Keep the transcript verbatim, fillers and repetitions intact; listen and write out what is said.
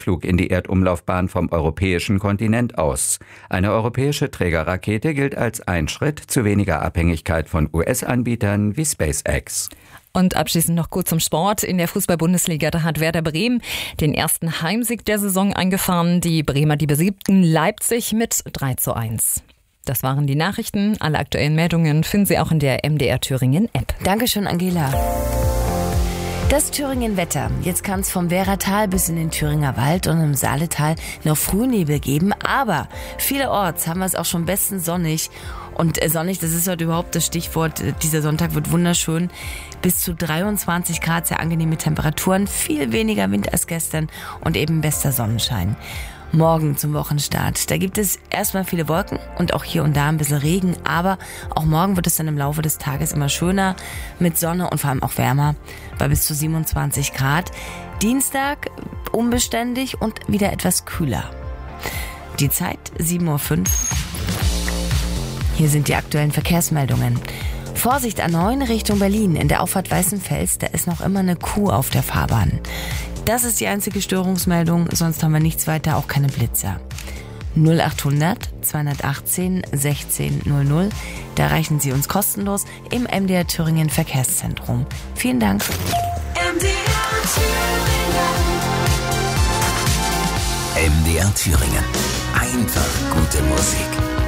Einflug in die Erdumlaufbahn vom europäischen Kontinent aus. Eine europäische Trägerrakete gilt als ein Schritt zu weniger Abhängigkeit von U S-Anbietern wie SpaceX. Und abschließend noch kurz zum Sport. In der Fußball-Bundesliga, da hat Werder Bremen den ersten Heimsieg der Saison eingefahren. Die Bremer, die besiegten Leipzig mit drei zu eins. Das waren die Nachrichten. Alle aktuellen Meldungen finden Sie auch in der M D R Thüringen App. Dankeschön, Angela. Das Thüringen-Wetter. Jetzt kann es vom Werratal bis in den Thüringer Wald und im Saaletal noch Frühnebel geben. Aber vielerorts haben wir es auch schon bestens sonnig. Und sonnig, das ist heute überhaupt das Stichwort. Dieser Sonntag wird wunderschön. Bis zu dreiundzwanzig Grad, sehr angenehme Temperaturen. Viel weniger Wind als gestern und eben bester Sonnenschein. Morgen zum Wochenstart. Da gibt es erstmal viele Wolken und auch hier und da ein bisschen Regen. Aber auch morgen wird es dann im Laufe des Tages immer schöner mit Sonne und vor allem auch wärmer bei bis zu siebenundzwanzig Grad. Dienstag unbeständig und wieder etwas kühler. Die Zeit sieben Uhr fünf. Hier sind die aktuellen Verkehrsmeldungen. Vorsicht A neun Richtung Berlin. In der Auffahrt Weißenfels, da ist noch immer eine Kuh auf der Fahrbahn. Das ist die einzige Störungsmeldung, sonst haben wir nichts weiter, auch keine Blitzer. null achthundert zweihundertachtzehn sechzehn null null, da erreichen Sie uns kostenlos im M D R Thüringen Verkehrszentrum. Vielen Dank. M D R Thüringen. M D R Thüringen. Einfach gute Musik.